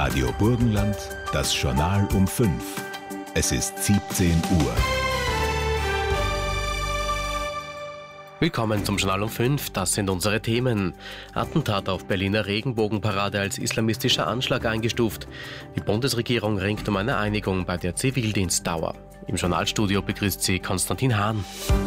Radio Burgenland, das Journal um 5. Es ist 17 Uhr. Willkommen zum Journal um 5, das sind unsere Themen. Attentat auf Berliner Regenbogenparade als islamistischer Anschlag eingestuft. Die Bundesregierung ringt um eine Einigung bei der Zivildienstdauer. Im Journalstudio begrüßt sie Konstantin Hahn.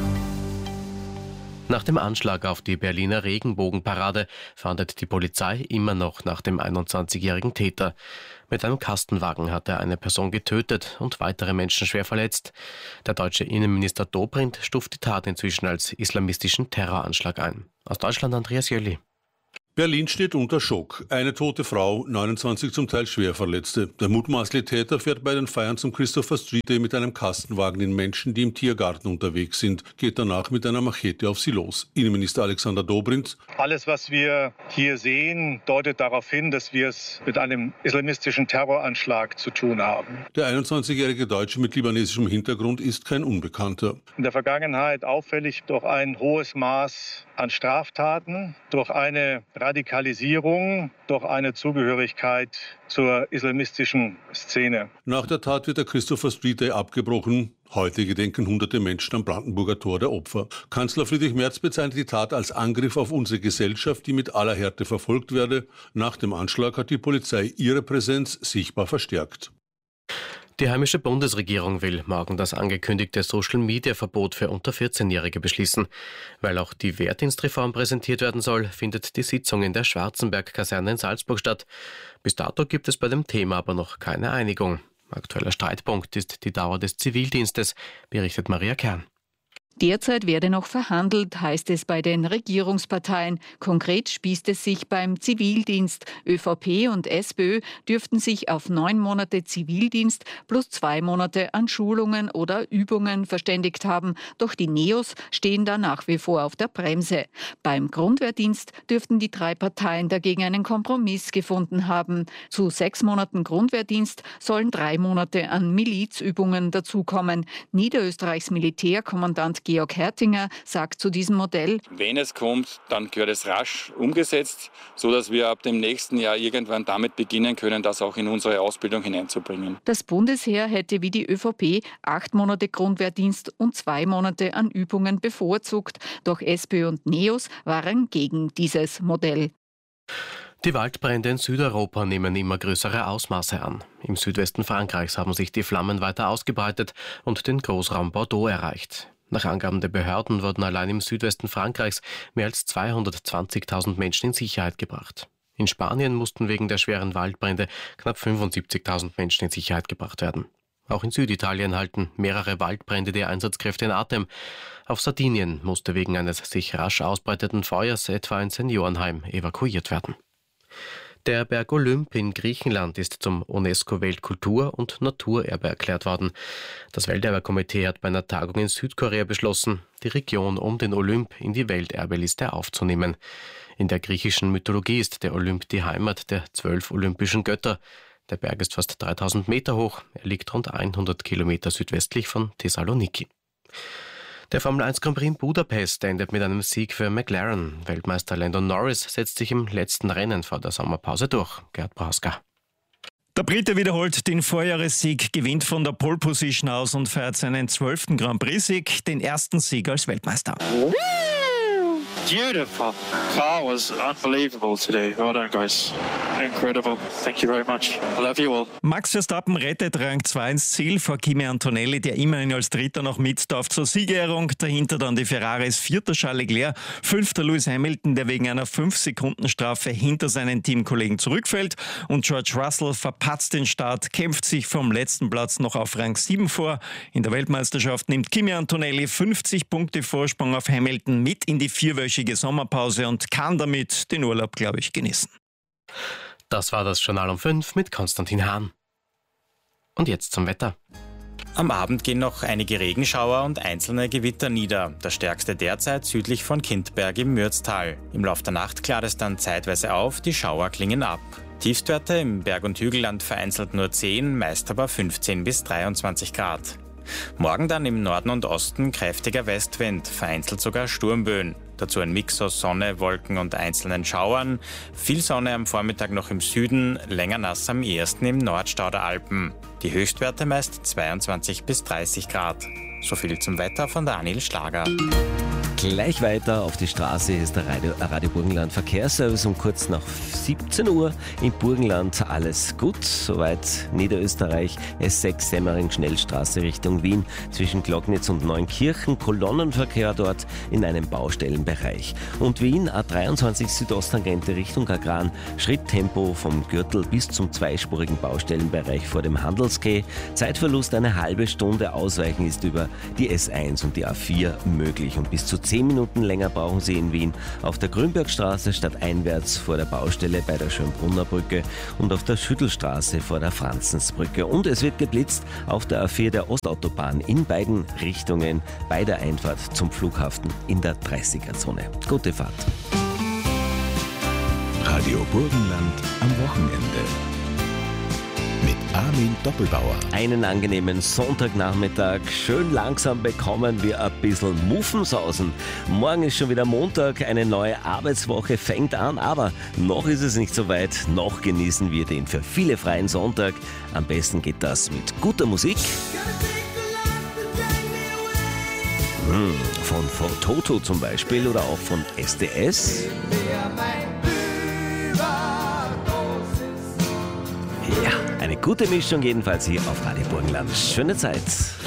Nach dem Anschlag auf die Berliner Regenbogenparade fahndet die Polizei immer noch nach dem 21-jährigen Täter. Mit einem Kastenwagen hat er eine Person getötet und weitere Menschen schwer verletzt. Der deutsche Innenminister Dobrindt stuft die Tat inzwischen als islamistischen Terroranschlag ein. Aus Deutschland Andreas Jöli. Berlin steht unter Schock. Eine tote Frau, 29 zum Teil schwer Verletzte. Der mutmaßliche Täter fährt bei den Feiern zum Christopher Street Day mit einem Kastenwagen in Menschen, die im Tiergarten unterwegs sind, geht danach mit einer Machete auf sie los. Innenminister Alexander Dobrindt. Alles, was wir hier sehen, deutet darauf hin, dass wir es mit einem islamistischen Terroranschlag zu tun haben. Der 21-jährige Deutsche mit libanesischem Hintergrund ist kein Unbekannter. In der Vergangenheit auffällig durch ein hohes Maß an Straftaten, durch eine Radikalisierung, durch eine Zugehörigkeit zur islamistischen Szene. Nach der Tat wird der Christopher Street Day abgebrochen. Heute gedenken hunderte Menschen am Brandenburger Tor der Opfer. Kanzler Friedrich Merz bezeichnet die Tat als Angriff auf unsere Gesellschaft, die mit aller Härte verfolgt werde. Nach dem Anschlag hat die Polizei ihre Präsenz sichtbar verstärkt. Die heimische Bundesregierung will morgen das angekündigte Social-Media-Verbot für unter 14-Jährige beschließen. Weil auch die Wehrdienstreform präsentiert werden soll, findet die Sitzung in der Schwarzenberg-Kaserne in Salzburg statt. Bis dato gibt es bei dem Thema aber noch keine Einigung. Aktueller Streitpunkt ist die Dauer des Zivildienstes, berichtet Maria Kern. Derzeit werde noch verhandelt, heißt es bei den Regierungsparteien. Konkret spießt es sich beim Zivildienst. ÖVP und SPÖ dürften sich auf 9 Monate Zivildienst plus 2 Monate an Schulungen oder Übungen verständigt haben. Doch die Neos stehen da nach wie vor auf der Bremse. Beim Grundwehrdienst dürften die 3 Parteien dagegen einen Kompromiss gefunden haben. Zu 6 Monaten Grundwehrdienst sollen 3 Monate an Milizübungen dazukommen. Niederösterreichs Militärkommandant Georg Hertinger sagt zu diesem Modell: Wenn es kommt, dann gehört es rasch umgesetzt, sodass wir ab dem nächsten Jahr irgendwann damit beginnen können, das auch in unsere Ausbildung hineinzubringen. Das Bundesheer hätte wie die ÖVP 8 Monate Grundwehrdienst und 2 Monate an Übungen bevorzugt. Doch SPÖ und Neos waren gegen dieses Modell. Die Waldbrände in Südeuropa nehmen immer größere Ausmaße an. Im Südwesten Frankreichs haben sich die Flammen weiter ausgebreitet und den Großraum Bordeaux erreicht. Nach Angaben der Behörden wurden allein im Südwesten Frankreichs mehr als 220.000 Menschen in Sicherheit gebracht. In Spanien mussten wegen der schweren Waldbrände knapp 75.000 Menschen in Sicherheit gebracht werden. Auch in Süditalien halten mehrere Waldbrände die Einsatzkräfte in Atem. Auf Sardinien musste wegen eines sich rasch ausbreitenden Feuers etwa ein Seniorenheim evakuiert werden. Der Berg Olymp in Griechenland ist zum UNESCO-Weltkultur- und Naturerbe erklärt worden. Das Welterbekomitee hat bei einer Tagung in Südkorea beschlossen, die Region um den Olymp in die Welterbeliste aufzunehmen. In der griechischen Mythologie ist der Olymp die Heimat der 12 olympischen Götter. Der Berg ist fast 3000 Meter hoch. Er liegt rund 100 Kilometer südwestlich von Thessaloniki. Der Formel 1 Grand Prix in Budapest endet mit einem Sieg für McLaren. Weltmeister Lando Norris setzt sich im letzten Rennen vor der Sommerpause durch. Gerd Brauska. Der Brite wiederholt den Vorjahressieg, gewinnt von der Pole Position aus und feiert seinen 12. Grand Prix-Sieg, den ersten Sieg als Weltmeister. Beautiful. Car was unbelievable today. Well done, guys. Incredible. Thank you very much. I love you all. Max Verstappen rettet Rang 2 ins Ziel vor Kimi Antonelli, der immerhin als Dritter noch mit darf zur Siegerehrung. Dahinter dann die Ferraris, 4. Charles Leclerc, 5. Lewis Hamilton, der wegen einer 5-Sekunden-Strafe hinter seinen Teamkollegen zurückfällt. Und George Russell verpatzt den Start, kämpft sich vom letzten Platz noch auf Rang 7 vor. In der Weltmeisterschaft nimmt Kimi Antonelli 50 Punkte Vorsprung auf Hamilton mit in die 4-wöchige Sommerpause und kann damit den Urlaub, glaube ich, genießen. Das war das Journal um 5 mit Konstantin Hahn. Und jetzt zum Wetter. Am Abend gehen noch einige Regenschauer und einzelne Gewitter nieder. Der stärkste derzeit südlich von Kindberg im Mürztal. Im Lauf der Nacht klart es dann zeitweise auf, die Schauer klingen ab. Tiefstwerte im Berg- und Hügelland vereinzelt nur 10, meist aber 15 bis 23 Grad. Morgen dann im Norden und Osten kräftiger Westwind, vereinzelt sogar Sturmböen. Dazu ein Mix aus Sonne, Wolken und einzelnen Schauern. Viel Sonne am Vormittag noch im Süden, länger nass am ehesten im Nordstau der Alpen. Die Höchstwerte meist 22 bis 30 Grad. So viel zum Wetter von Daniel Schlager. Gleich weiter auf die Straße ist der Radio Burgenland Verkehrsservice um kurz nach 17 Uhr. In Burgenland alles gut, soweit Niederösterreich. S6 Semmering Schnellstraße Richtung Wien zwischen Glocknitz und Neunkirchen. Kolonnenverkehr dort in einem Baustellenbereich. Und Wien A23 Südosttangente Richtung Agran. Schritttempo vom Gürtel bis zum zweispurigen Baustellenbereich vor dem Handelsquai. Zeitverlust eine halbe Stunde. Ausweichen ist über die S1 und die A4 möglich und bis zu 10 Minuten länger brauchen Sie in Wien auf der Grünbergstraße stadteinwärts vor der Baustelle bei der Schönbrunner Brücke und auf der Schüttelstraße vor der Franzensbrücke. Und es wird geblitzt auf der A4 der Ostautobahn in beiden Richtungen bei der Einfahrt zum Flughafen in der 30er-Zone. Gute Fahrt. Radio Burgenland am Wochenende. Mit Armin Doppelbauer. Einen angenehmen Sonntagnachmittag. Schön langsam bekommen wir ein bisschen Muffensausen. Morgen ist schon wieder Montag, eine neue Arbeitswoche fängt an, aber noch ist es nicht so weit. Noch genießen wir den für viele freien Sonntag. Am besten geht das mit guter Musik. Von Toto zum Beispiel oder auch von SDS. Ja, eine gute Mischung jedenfalls hier auf Radio Burgenland. Schöne Zeit.